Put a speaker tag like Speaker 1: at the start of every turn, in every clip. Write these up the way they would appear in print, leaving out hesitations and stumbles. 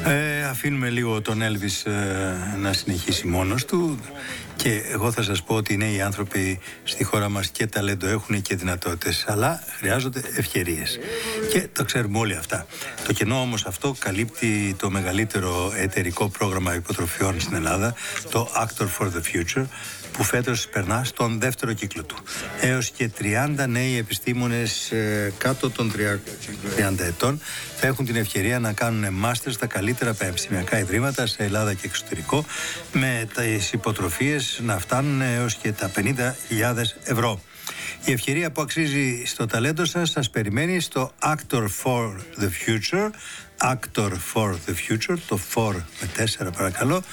Speaker 1: Αφήνουμε λίγο τον Έλβις να συνεχίσει μόνος του και εγώ θα σας πω ότι οι νέοι άνθρωποι στη χώρα μας και ταλέντο έχουν και δυνατότητες, αλλά χρειάζονται ευκαιρίες και το ξέρουμε όλοι αυτά. Το κενό όμως αυτό καλύπτει το μεγαλύτερο εταιρικό πρόγραμμα υποτροφιών στην Ελλάδα, το Actor for the Future, που φέτος περνά στον δεύτερο κύκλο του. Έως και 30 νέοι επιστήμονες κάτω των 30 ετών θα έχουν την ευκαιρία να κάνουν μάστερ στα καλύτερα πανεπιστημιακά ιδρύματα σε Ελλάδα και εξωτερικό, με τις υποτροφίες να φτάνουν έως και τα 50.000 ευρώ. Η ευκαιρία που αξίζει στο ταλέντο σας περιμένει στο Actor for the Future, Actor for the Future, το 4 με 4 παρακαλώ,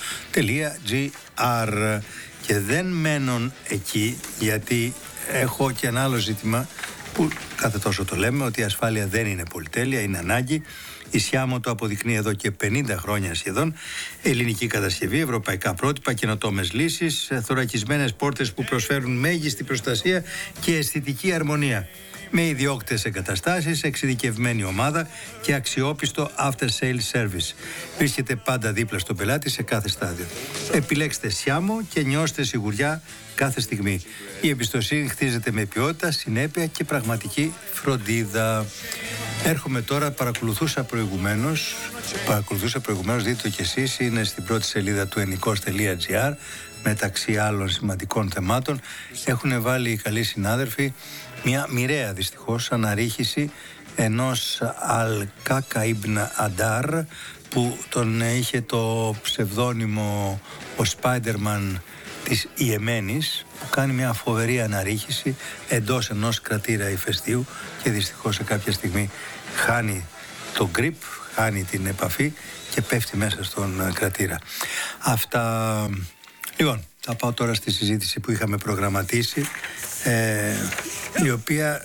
Speaker 1: .gr. Και δεν μένουν εκεί, γιατί έχω και ένα άλλο ζήτημα που κάθε τόσο το λέμε, ότι η ασφάλεια δεν είναι πολυτέλεια, είναι ανάγκη. Η Σιάμο το αποδεικνύει εδώ και 50 χρόνια σχεδόν. Ελληνική κατασκευή, ευρωπαϊκά πρότυπα, καινοτόμες λύσεις, θωρακισμένες πόρτες που προσφέρουν μέγιστη προστασία και αισθητική αρμονία. Με ιδιόκτητες εγκαταστάσεις, εξειδικευμένη ομάδα και αξιόπιστο after sales service. Βρίσκεται πάντα δίπλα στον πελάτη σε κάθε στάδιο. Επιλέξτε Σιάμο και νιώστε σιγουριά κάθε στιγμή. Η εμπιστοσύνη χτίζεται με ποιότητα, συνέπεια και πραγματική φροντίδα. Έρχομαι τώρα, παρακολουθούσα προηγουμένως, δείτε το κι εσείς, είναι στην πρώτη σελίδα του ennikos.gr, μεταξύ άλλων σημαντικών θεμάτων. Έχουν βάλει οι καλοί συνάδελφοι μια μοιραία δυστυχώς αναρρίχηση ενός Αλκάκα Ιμπν Αντάρ, που τον είχε το ψευδόνυμο ο Spider-Man της Ιεμένης, που κάνει μια φοβερή αναρρίχηση εντός ενός κρατήρα ηφαιστείου και δυστυχώς σε κάποια στιγμή χάνει το grip, χάνει την επαφή και πέφτει μέσα στον κρατήρα. Αυτά. Λοιπόν, θα πάω τώρα στη συζήτηση που είχαμε προγραμματίσει, η οποία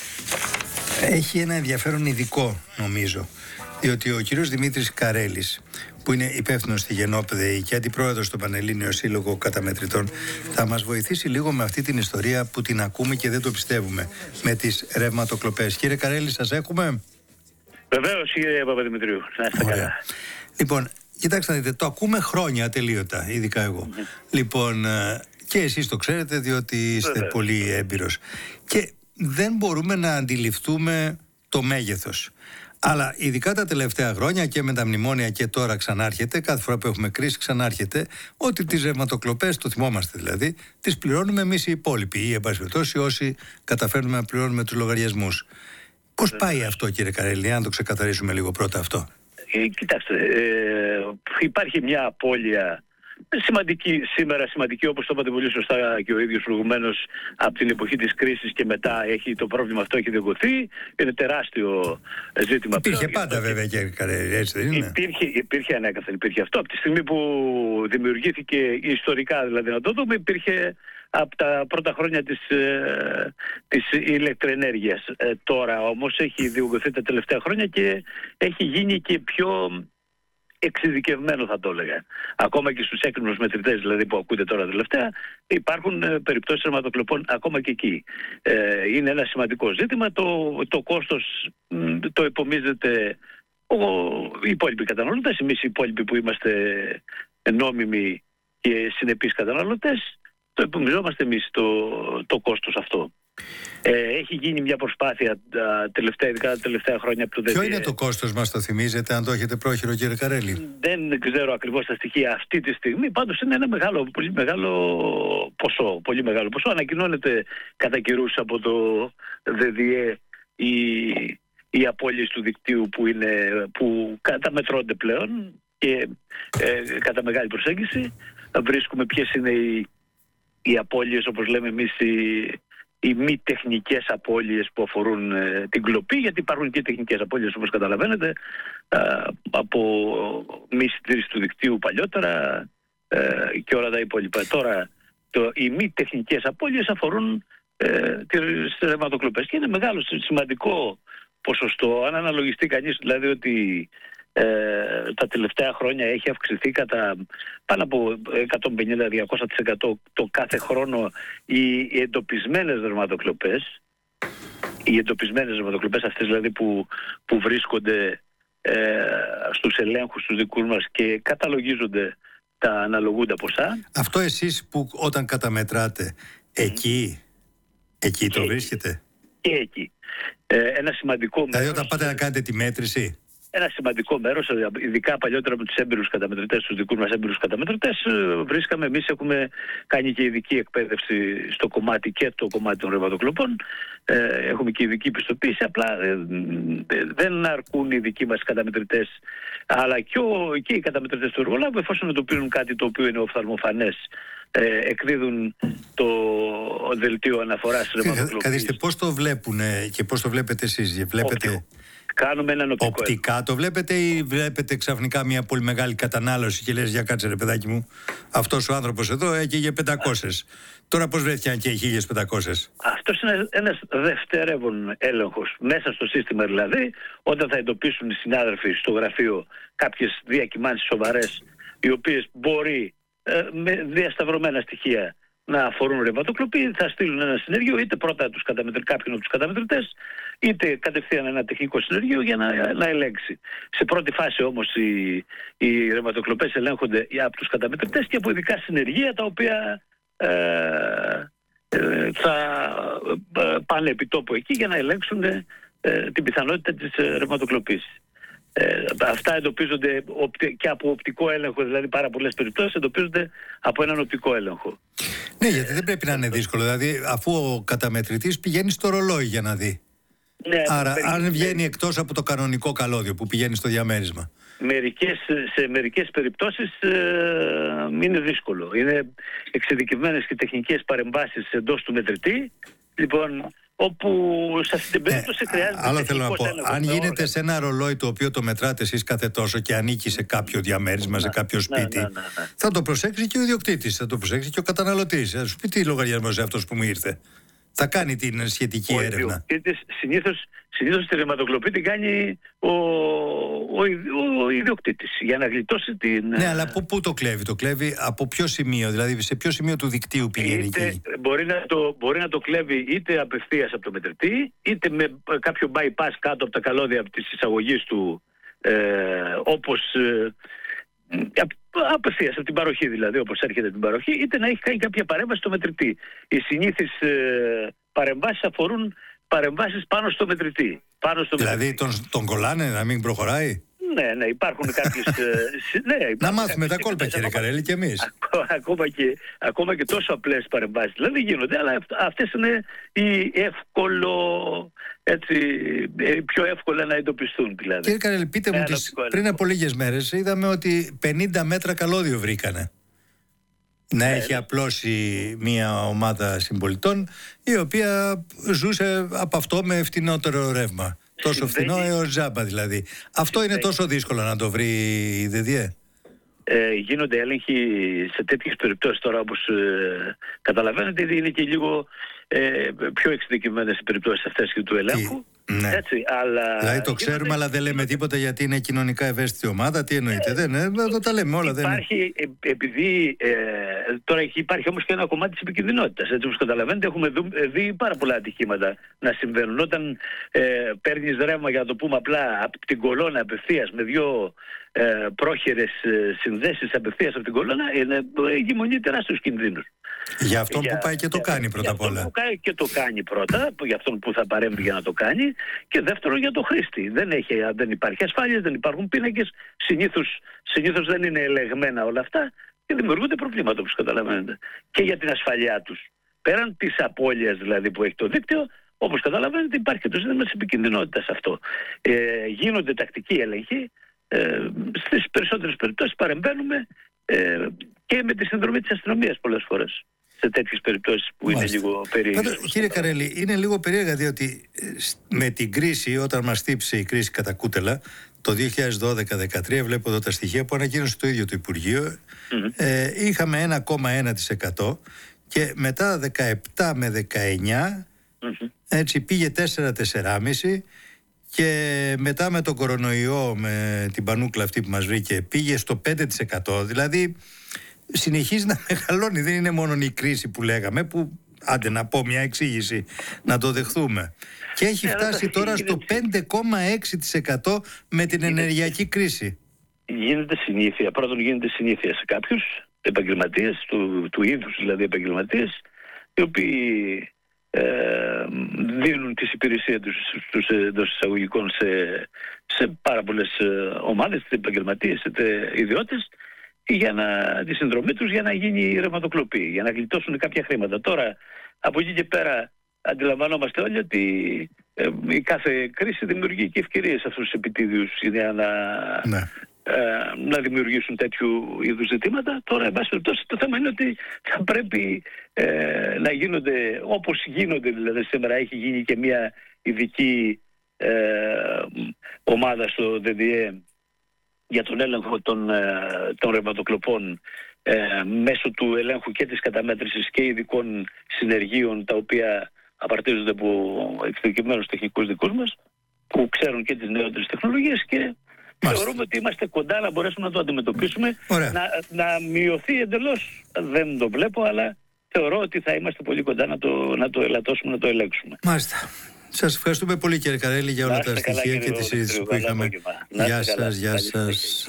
Speaker 1: έχει ένα ενδιαφέρον ειδικό, νομίζω, διότι ο κύριος Δημήτρης Καρέλης, που είναι υπεύθυνος στη Γενόπ.ΔΕΗ και αντιπρόεδρος στο Πανελλήνιο Σύλλογο Καταμετρητών, θα μας βοηθήσει λίγο με αυτή την ιστορία που την ακούμε και δεν το πιστεύουμε, με τις ρευματοκλοπές. Κύριε Καρέλη, σας έχουμε?
Speaker 2: Βεβαίως, κύριε Παπαδημητρίου. Να είστε καλά.
Speaker 1: Λοιπόν, κοιτάξτε να δείτε, το ακούμε χρόνια ατελείωτα, ειδικά εγώ. Λοιπόν, και εσείς το ξέρετε, διότι είστε πολύ έμπειρος. Και δεν μπορούμε να αντιληφθούμε το μέγεθος. Αλλά ειδικά τα τελευταία χρόνια και με τα μνημόνια και τώρα ξανάρχεται, κάθε φορά που έχουμε κρίση ξανάρχεται, ότι τις ρευματοκλοπές, το θυμόμαστε δηλαδή, τις πληρώνουμε εμείς οι υπόλοιποι ή εν πάση περιπτώσει όσοι καταφέρνουμε να πληρώνουμε τους λογαριασμούς. Πώς πάει αυτό, κύριε Καρέλη, αν το ξεκαθαρίσουμε λίγο πρώτα αυτό?
Speaker 2: Κοιτάξτε, υπάρχει μια απώλεια σημαντική, όπως το είπατε πολύ σωστά και ο ίδιος προηγουμένως, από την εποχή της κρίσης και μετά το πρόβλημα αυτό έχει διωγγωθεί. Είναι τεράστιο ζήτημα.
Speaker 1: Υπήρχε πάντα βέβαια, κύριε Καρέλη, έτσι δεν είναι?
Speaker 2: Υπήρχε ανέκαθεν, υπήρχε αυτό. Από τη στιγμή που δημιουργήθηκε ιστορικά, δηλαδή να το δούμε, υπήρχε από τα πρώτα χρόνια της ηλεκτροενέργειας. Τώρα όμως έχει διωγγωθεί τα τελευταία χρόνια και έχει γίνει και πιο εξειδικευμένο, θα το έλεγα. Ακόμα και στους έκρημνους μετρητές, δηλαδή, που ακούτε τώρα τελευταία, υπάρχουν περιπτώσεις ρευματοκλοπών ακόμα και εκεί. Είναι ένα σημαντικό ζήτημα. Το κόστος το επομίζεται οι υπόλοιποι καταναλωτές. Εμείς οι υπόλοιποι που είμαστε νόμιμοι και συνεπείς καταναλωτές, το επομιζόμαστε εμείς το κόστος αυτό. Έχει γίνει μια προσπάθεια ειδικά τα τελευταία χρόνια.
Speaker 1: Ποιο είναι το κόστος, μας το θυμίζετε, αν το έχετε πρόχειρο, κύριε Καρέλη?
Speaker 2: Δεν ξέρω ακριβώς τα στοιχεία αυτή τη στιγμή, πάντως είναι ένα πολύ μεγάλο ποσό. Ανακοινώνεται κατά καιρούς από το ΔΔΕ οι απώλειες του δικτύου που καταμετρώνται πλέον και κατά μεγάλη προσέγγιση. Βρίσκουμε ποιες είναι οι απώλειες, όπως λέμε εμείς, οι μη τεχνικές απώλειες που αφορούν την κλοπή, γιατί υπάρχουν και τεχνικές απώλειες, όπως καταλαβαίνετε, από μη συντήρηση του δικτύου παλιότερα και όλα τα υπόλοιπα. Τώρα οι μη τεχνικές απώλειες αφορούν τις ρευματοκλοπές και είναι μεγάλο, σημαντικό ποσοστό. Αν αναλογιστεί κανείς δηλαδή ότι τα τελευταία χρόνια έχει αυξηθεί κατά πάνω από 150-200% το κάθε χρόνο οι εντοπισμένες δερματοκλοπές. Οι εντοπισμένες δερματοκλοπές αυτές δηλαδή που βρίσκονται στους ελέγχους τους δικούς μας και καταλογίζονται τα αναλογούντα ποσά.
Speaker 1: Αυτό εσείς που όταν καταμετράτε, εκεί το βρίσκετε?
Speaker 2: Και εκεί. Ένα σημαντικό
Speaker 1: δηλαδή όταν πάτε να κάνετε τη μέτρηση?
Speaker 2: Ένα σημαντικό μέρος, ειδικά παλιότερα με τους έμπειρους καταμετρητές, τους δικούς μας έμπειρους καταμετρητές, βρίσκαμε, εμείς έχουμε κάνει και ειδική εκπαίδευση στο κομμάτι και το κομμάτι των ρευματοκλοπών. Έχουμε και ειδική πιστοποίηση, απλά δεν αρκούν οι δικοί μας καταμετρητές, αλλά και οι καταμετρητές του εργολάβου, εφόσον εντοπίζουν κάτι το οποίο είναι οφθαλμοφανές, εκδίδουν το δελτίο αναφοράς ρευματοκλοπής.
Speaker 1: Καθίστε, πώς το βλέπουν και πώς το βλέπετε εσείς? Βλέπετε...
Speaker 2: Κάνουμε έναν
Speaker 1: οπτικά το βλέπετε ή βλέπετε ξαφνικά μια πολύ μεγάλη κατανάλωση και λες, για κάτσε ρε παιδάκι μου, αυτός ο άνθρωπος εδώ έκαιγε 500. Τώρα πώς βρέθηκε αν και 1500?
Speaker 2: Αυτός είναι ένας δευτερεύον έλεγχος μέσα στο σύστημα, δηλαδή όταν θα εντοπίσουν οι συνάδελφοι στο γραφείο κάποιες διακυμάνσεις σοβαρές, οι οποίες μπορεί με διασταυρωμένα στοιχεία να αφορούν ρευματοκλοπή, θα στείλουν ένα συνεργείο, είτε πρώτα κάποιον από τους καταμετρητές, είτε κατευθείαν ένα τεχνικό συνεργείο για να ελέγξει. Σε πρώτη φάση όμως οι ρευματοκλοπές ελέγχονται από τους καταμετρητές και από ειδικά συνεργεία, τα οποία θα πάνε επί τόπου εκεί για να ελέγξουν την πιθανότητα της ρευματοκλοπής. Αυτά εντοπίζονται και από οπτικό έλεγχο, δηλαδή πάρα πολλές περιπτώσεις εντοπίζονται από έναν οπτικό έλεγχο.
Speaker 1: Ναι, γιατί δεν πρέπει να είναι δύσκολο, δηλαδή αφού ο καταμετρητής πηγαίνει στο ρολόι για να δει.
Speaker 2: Ναι,
Speaker 1: άρα αν βγαίνει εκτός από το κανονικό καλώδιο που πηγαίνει στο διαμέρισμα.
Speaker 2: Σε μερικές περιπτώσεις είναι δύσκολο. Είναι εξειδικευμένες και τεχνικές παρεμβάσεις εντός του μετρητή, λοιπόν, όπου σε αυτή την περίπτωση χρειάζεται.
Speaker 1: Άλλο θέλω να πω, αν γίνεται σε ένα ρολόι το οποίο το μετράτε εσείς κάθε τόσο και ανήκει σε κάποιο διαμέρισμα, σε κάποιο σπίτι, θα το προσέξει και ο ιδιοκτήτης, θα το προσέξει και ο καταναλωτής. Θα σου πει τι λογαριασμός είναι αυτός που μου ήρθε. Θα κάνει την σχετική έρευνα.
Speaker 2: Συνήθως τη ρευματοκλοπή την κάνει ο ιδιοκτήτης για να γλιτώσει την...
Speaker 1: Ναι, αλλά πού το κλέβει? Το κλέβει από ποιο σημείο, δηλαδή σε ποιο σημείο του δικτύου πηγαίνει εκεί?
Speaker 2: Μπορεί να το κλέβει είτε απευθείας από το μετρητή, είτε με κάποιο bypass κάτω από τα καλώδια της εισαγωγής του, όπως... απευθείας από την παροχή, δηλαδή όπως έρχεται την παροχή, είτε να έχει κάνει κάποια παρέμβαση στο μετρητή. Οι συνήθεις παρεμβάσεις αφορούν παρεμβάσεις πάνω στο μετρητή.
Speaker 1: Δηλαδή τον κολλάνε να μην προχωράει?
Speaker 2: Ναι, υπάρχουν κάποιες...
Speaker 1: να μάθουμε τα κόλπα, κύριε Καρέλη, και εμείς.
Speaker 2: Ακόμα και τόσο απλές παρεμβάσεις δηλαδή γίνονται, αλλά αυτές είναι πιο εύκολα να εντοπιστούν δηλαδή.
Speaker 1: Κύριε Καρέλη, πείτε μου, πριν από λίγες μέρες είδαμε ότι 50 μέτρα καλώδιο βρήκανε. Να έχει απλώσει μια ομάδα συμπολιτών η οποία ζούσε από αυτό με φτηνότερο ρεύμα. Τόσο φθηνό έως ζάμπα δηλαδή. Αυτό είναι τόσο δύσκολο να το βρει η ΔΔΕ?
Speaker 2: Γίνονται έλεγχοι σε τέτοιες περιπτώσεις τώρα, όπως καταλαβαίνετε, είναι και λίγο πιο εξειδικευμένες οι περιπτώσεις αυτές και του ελέγχου.
Speaker 1: Ναι.
Speaker 2: Έτσι, αλλά
Speaker 1: δηλαδή το ξέρουμε, αλλά δεν λέμε τίποτα γιατί είναι κοινωνικά ευαίσθητη ομάδα. Τι εννοείτε? Δεν τα λέμε όλα.
Speaker 2: Υπάρχει, επειδή τώρα υπάρχει όμως και ένα κομμάτι της επικινδυνότητας. Έτσι όπως καταλαβαίνετε, έχουμε δει πάρα πολλά ατυχήματα να συμβαίνουν. Όταν παίρνεις ρεύμα, για να το πούμε απλά, από την κολόνα απευθείας με δύο πρόχειρες συνδέσεις απευθείας από την κολόνα, εγκυμονεί τεράστιους κινδύνους.
Speaker 1: Για αυτόν που πάει και το κάνει πρώτα απ' όλα.
Speaker 2: Για αυτόν που πάει και το κάνει πρώτα, για αυτόν που θα παρέμβει για να το κάνει, και δεύτερον για το χρήστη. Δεν υπάρχει ασφάλεια, δεν υπάρχουν πίνακες, συνήθως δεν είναι ελεγμένα όλα αυτά και δημιουργούνται προβλήματα, όπως καταλαβαίνετε. Και για την ασφαλειά τους. Πέραν της απώλειας δηλαδή που έχει το δίκτυο, όπως καταλαβαίνετε, υπάρχει και το ζήτημα της επικινδυνότητας αυτό. Γίνονται τακτικοί έλεγχοι. Στις περισσότερες περιπτώσεις παρεμβαίνουμε και με τη συνδρομή της αστυνομίας πολλές φορές σε τέτοιες περιπτώσεις που είναι λίγο περίεργες.
Speaker 1: Κύριε Καρέλη, είναι λίγο περίεργα διότι με την κρίση, όταν μας χτύπησε η κρίση κατά κούτελα το 2012-2013, βλέπω εδώ τα στοιχεία που ανακοίνωσε το ίδιο το Υπουργείο, είχαμε 1,1% και μετά 17 με 19 έτσι πήγε 4-4,5%. Και μετά με τον κορονοϊό, με την πανούκλα αυτή που μας βρήκε, πήγε στο 5%. Δηλαδή συνεχίζει να μεγαλώνει. Δεν είναι μόνο η κρίση που λέγαμε, που άντε να πω μια εξήγηση, να το δεχθούμε. Και έχει φτάσει τώρα στο 5,6% με την ενεργειακή κρίση.
Speaker 2: Γίνεται συνήθεια. Πρώτον, γίνεται συνήθεια σε κάποιους επαγγελματίες, του είδους δηλαδή επαγγελματίες, οι οποίοι δίνουν τις υπηρεσίες τους εντός εισαγωγικών σε πάρα πολλές ομάδες, είτε επαγγελματίες είτε ιδιώτες, για τη συνδρομή τους για να γίνει η ρευματοκλοπή, για να γλιτώσουν κάποια χρήματα. Τώρα, από εκεί και πέρα, αντιλαμβανόμαστε όλοι ότι η κάθε κρίση δημιουργεί και ευκαιρίες αυτούς τους επιτίδιους για να δημιουργήσουν τέτοιου είδους ζητήματα. Τώρα, εν πάση περιπτώσει, το θέμα είναι ότι θα πρέπει να γίνονται όπως γίνονται. Δηλαδή, σήμερα έχει γίνει και μια ειδική ομάδα στο ΔΔΕ για τον έλεγχο των ρευματοκλοπών, μέσω του ελέγχου και της καταμέτρησης και ειδικών συνεργείων, τα οποία απαρτίζονται από εξειδικευμένους τεχνικούς δικούς μας που ξέρουν και τις νεότερες τεχνολογίες, και θεωρούμε ότι είμαστε κοντά να μπορέσουμε να το αντιμετωπίσουμε. Να μειωθεί εντελώς δεν το βλέπω, αλλά θεωρώ ότι θα είμαστε πολύ κοντά να το ελαττώσουμε, να το ελέγξουμε.
Speaker 1: Μάλιστα. Σας ευχαριστούμε πολύ, κύριε Καρέλη, για όλα τα στοιχεία και τη συζήτηση που είχαμε. Γεια σας, γεια σας.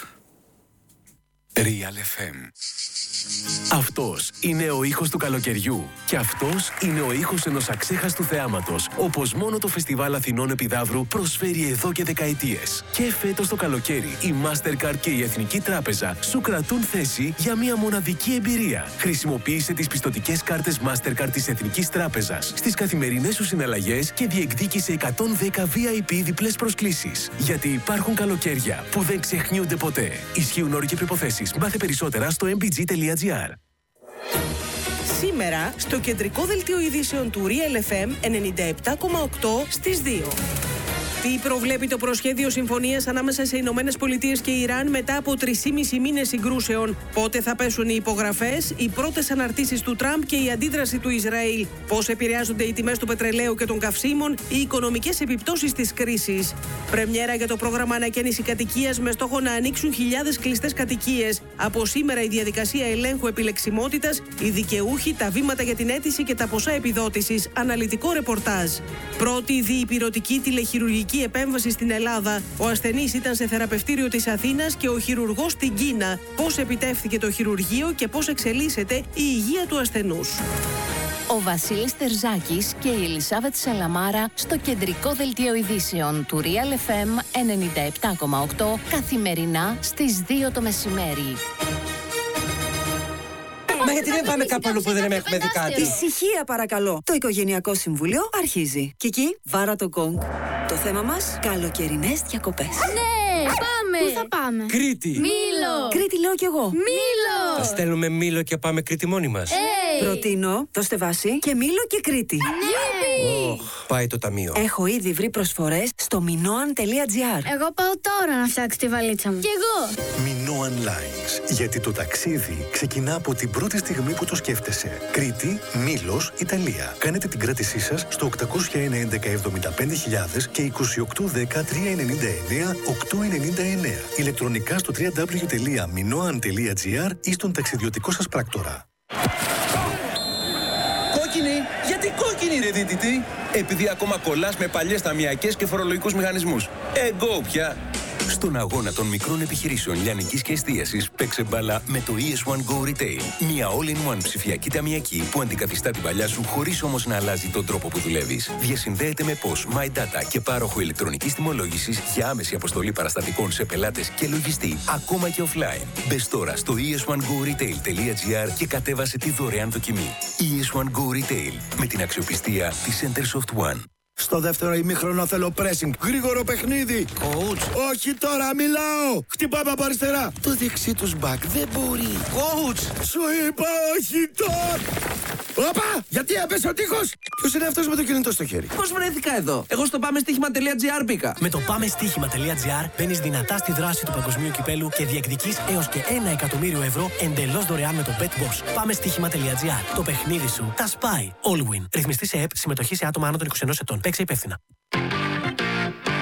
Speaker 3: Real FM. Αυτός είναι ο ήχος του καλοκαιριού. Και αυτός είναι ο ήχος ενός αξέχαστου θεάματος, όπως μόνο το Φεστιβάλ Αθηνών Επιδαύρου προσφέρει εδώ και δεκαετίες. Και φέτος το καλοκαίρι, η Mastercard και η Εθνική Τράπεζα σου κρατούν θέση για μια μοναδική εμπειρία. Χρησιμοποίησε τις πιστωτικές κάρτες Mastercard της Εθνικής Τράπεζας στις καθημερινές σου συναλλαγές και διεκδίκησε 110 VIP διπλές προσκλήσεις. Γιατί υπάρχουν καλοκαίρια που δεν ξεχνιούνται ποτέ. Ισχύουν όροι και προϋποθέσεις. Μάθε περισσότερα στο mbg.gr.
Speaker 4: Σήμερα, στο κεντρικό δελτίο ειδήσεων του Real FM 97,8 στις 2. Τι προβλέπει το προσχέδιο συμφωνίας ανάμεσα σε Ηνωμένες Πολιτείες και Ιράν μετά από 3,5 μήνες συγκρούσεων? Πότε θα πέσουν οι υπογραφές, οι πρώτες αναρτήσεις του Τραμπ και η αντίδραση του Ισραήλ? Πώς επηρεάζονται οι τιμές του πετρελαίου και των καυσίμων, οι οικονομικές επιπτώσεις της κρίσης? Πρεμιέρα για το πρόγραμμα ανακαίνιση κατοικίας με στόχο να ανοίξουν χιλιάδες κλειστές κατοικίες. Από σήμερα η διαδικασία ελέγχου επιλεξιμότητας, οι δικαιούχοι, τα βήματα για την αίτηση και τα ποσά επιδότησης. Αναλυτικό ρεπορτάζ. Πρώτη διυπηρωτική τηλεχειρουργική επέμβαση στην Ελλάδα. Ο ασθενής ήταν σε θεραπευτήριο της Αθήνας και ο χειρουργός στην Κίνα. Πώς επιτεύχθηκε το χειρουργείο και πώς εξελίσσεται η υγεία του ασθενούς?
Speaker 5: Ο Βασίλης Τερζάκης και η Ελισάβετ Σαλαμάρα στο κεντρικό δελτίο ειδήσεων του Real FM 97,8 καθημερινά στις 2 το μεσημέρι.
Speaker 6: Μα γιατί δεν πάμε κάπου αλλού που δεν έχουμε δει κάτι?
Speaker 7: Ησυχία παρακαλώ. Το Οικογενειακό Συμβούλιο αρχίζει. Κική, βάρα το γκονγκ. Το θέμα μας, καλοκαιρινές διακοπές.
Speaker 8: Ναι, πάμε! Πού θα πάμε?
Speaker 6: Κρήτη!
Speaker 8: Μήλο!
Speaker 7: Κρήτη λέω κι εγώ.
Speaker 8: Μήλο!
Speaker 6: Θα στέλνουμε Μήλο και πάμε Κρήτη μόνοι μας.
Speaker 7: Προτείνω, δώστε βάση και Μήλο και Κρήτη.
Speaker 6: Πάει το ταμείο.
Speaker 7: Έχω ήδη βρει προσφορές στο minoan.gr.
Speaker 8: Εγώ πάω τώρα να φτιάξω τη βαλίτσα μου. Κι εγώ!
Speaker 3: Minoan Lines. Γιατί το ταξίδι ξεκινά από την πρώτη στιγμή που το σκέφτεσαι. Κρήτη, Μήλος, Ιταλία. Κάνετε την κράτησή σας στο 801-11-75.000 και 2810-399-899. Ηλεκτρονικά στο www.minoan.gr ή στον ταξιδιωτικό σας πράκτορα.
Speaker 9: Κόκκινη! Γιατί κόκκινη, ρε δίτητη? Επειδή ακόμα κολλάς με παλιές ταμιακές και φορολογικούς μηχανισμούς. Εγώ πια!
Speaker 3: Στον αγώνα των μικρών επιχειρήσεων λιανικής και εστίασης, παίξε μπάλα με το ES1 Go Retail. Μια all-in-one ψηφιακή ταμιακή που αντικαθιστά την παλιά σου χωρίς όμως να αλλάζει τον τρόπο που δουλεύεις. Διασυνδέεται με POS, My Data και πάροχο ηλεκτρονικής τιμολόγησης για άμεση αποστολή παραστατικών σε πελάτες και λογιστή, ακόμα και offline. Μπες τώρα στο es1goretail.gr και κατέβασε τη δωρεάν δοκιμή. ES1 Go Retail, με την αξιοπιστία της Centersoft One.
Speaker 10: Στο δεύτερο ημίχρονο θέλω pressing. Γρήγορο παιχνίδι.
Speaker 6: Coach.
Speaker 10: Όχι τώρα, μιλάω. Χτυπάμε από αριστερά.
Speaker 6: Το δεξί τους μπακ δεν μπορεί.
Speaker 10: Coach. Σου είπα όχι τώρα. Όπα! Γιατί έπεσε ο τείχος. Ποιος είναι αυτός με το κινητό στο χέρι?
Speaker 6: Πώς βρέθηκα εδώ? Εγώ στο πάμεστίχημα.gr μπήκα.
Speaker 11: Με το πάμεστίχημα.gr μπαίνεις δυνατά στη δράση του παγκοσμίου κυπέλου και διεκδικείς έως και 1 εκατομμύριο ευρώ εντελώς δωρεάν με το BetBoss. Πάμεστίχημα.gr. Το παιχνίδι σου τα σπάει. All win. Ρυθμιστή σε ΕΠ, συμμετοχή σε άτομα άνω των 21 ετών. Παίξε υπεύθυνα.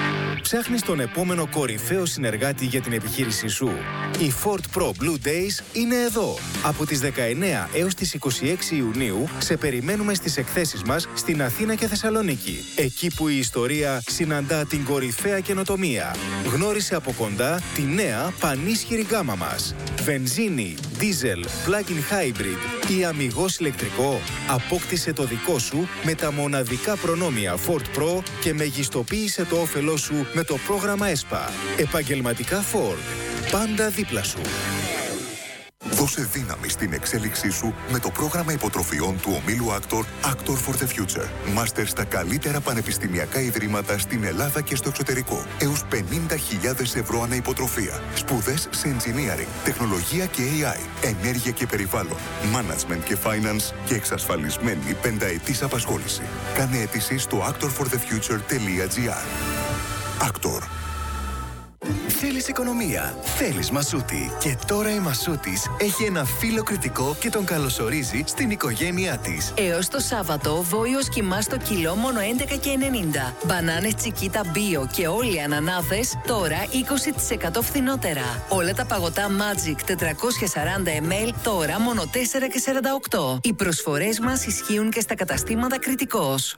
Speaker 12: Ψάχνεις τον επόμενο κορυφαίο συνεργάτη για την επιχείρησή σου? Η Ford Pro Blue Days είναι εδώ. Από τις 19 έως τις 26 Ιουνίου σε περιμένουμε στις εκθέσεις μας στην Αθήνα και Θεσσαλονίκη. Εκεί που η ιστορία συναντά την κορυφαία καινοτομία. Γνώρισε από κοντά τη νέα πανίσχυρη γκάμα μας. Βενζίνη, δίζελ, plug-in hybrid ή αμιγώς ηλεκτρικό. Απόκτησε το δικό σου με τα μοναδικά προνόμια Ford Pro και μεγιστοποίησε το όφελό σου με το πρόγραμμα ΕΣΠΑ. Επαγγελματικά Ford. Πάντα δίπλα σου.
Speaker 13: Δώσε δύναμη στην εξέλιξή σου με το πρόγραμμα υποτροφιών του ομίλου Actor for the Future. Μάστερ στα καλύτερα πανεπιστημιακά ιδρύματα στην Ελλάδα και στο εξωτερικό. Έως 50.000 ευρώ ανά υποτροφία. Σπουδές σε engineering, τεχνολογία και AI, ενέργεια και περιβάλλον, management και finance και εξασφαλισμένη πενταετής απασχόληση. Κάνε αίτηση στο actorforthefuture.gr. Actor.
Speaker 14: Θέλεις οικονομία, θέλεις Μασούτη. Και τώρα η Μασούτης έχει ένα φύλλο κριτικό και τον καλωσορίζει στην οικογένειά της.
Speaker 15: Έως το Σάββατο, βόηος κιμά στο κιλό μόνο 11,90. Μπανάνες Τσικίτα Bio και όλοι οι ανανάδες τώρα 20% φθηνότερα. Όλα τα παγωτά Magic 440 ml τώρα μόνο 4,48. Οι προσφορές μας ισχύουν και στα καταστήματα Κριτικός.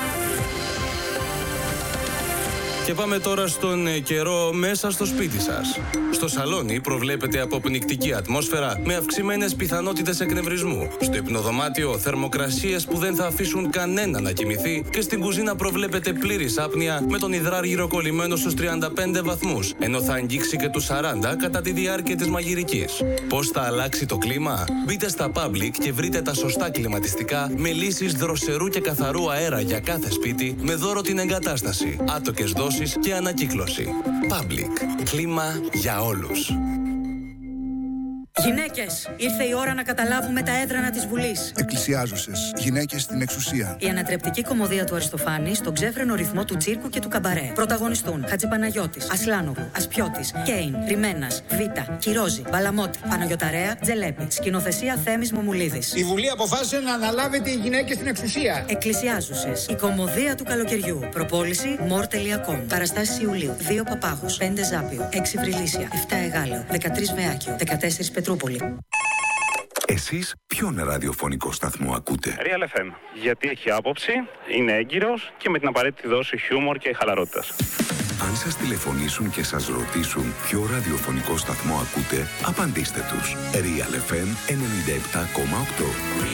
Speaker 16: Και πάμε τώρα στον καιρό μέσα στο σπίτι σας. Στο σαλόνι προβλέπεται αποπνικτική ατμόσφαιρα με αυξημένες πιθανότητες εκνευρισμού. Στο υπνοδωμάτιο θερμοκρασίες που δεν θα αφήσουν κανένα να κοιμηθεί και στην κουζίνα προβλέπεται πλήρης άπνοια με τον υδράργυρο κολλημένο στους 35 βαθμούς, ενώ θα αγγίξει και τους 40 κατά τη διάρκεια της μαγειρικής. Πώς θα αλλάξει το κλίμα? Μπείτε στα Public και βρείτε τα σωστά κλιματιστικά με λύσεις δροσερού και καθαρού αέρα για κάθε σπίτι με δώρο την εγκατάσταση, άτοκες δόσεις και ανακύκλωση. Public. Κλίμα για όλους.
Speaker 17: Γυναίκες, ήρθε η ώρα να καταλάβουμε τα έδρανα της Βουλής.
Speaker 18: Εκκλησιάζουσες, γυναίκες στην εξουσία.
Speaker 17: Η ανατρεπτική κωμωδία του Αριστοφάνη στον ξέφρενο ρυθμό του τσίρκου και του καμπαρέ. Πρωταγωνιστούν Χατζηπαναγιώτης, Ασλάνογλου, Ασπιώτης, Κέιν, Ριμένας, Βίτα, Κυρόζη, Μπαλαμότη, Παναγιωταρέα, Τζελέπη. Σκηνοθεσία Θέμης Μομουλίδης.
Speaker 19: Η Βουλή αποφάσισε να αναλάβετε οι γυναίκες στην εξουσία.
Speaker 17: Εκκλησιάζουσες, η κωμωδία του καλοκαιριού. Προπόληση more.com. Παραστάσεις Ιουλίου. 2 Παπάγους, 5 Ζάπιο, 6 Βρυλίσια, 7 Εγάλεο, 13 Βεάκιο, 14 Πετρούπολη.
Speaker 13: Εσείς ποιον ραδιοφωνικό σταθμό ακούτε?
Speaker 20: Real FM. Γιατί έχει άποψη, είναι έγκυρος και με την απαραίτητη δόση χιούμορ και χαλαρότητας.
Speaker 13: Αν σας τηλεφωνήσουν και σας ρωτήσουν ποιο ραδιοφωνικό σταθμό ακούτε, απαντήστε τους. Real FM 97,8.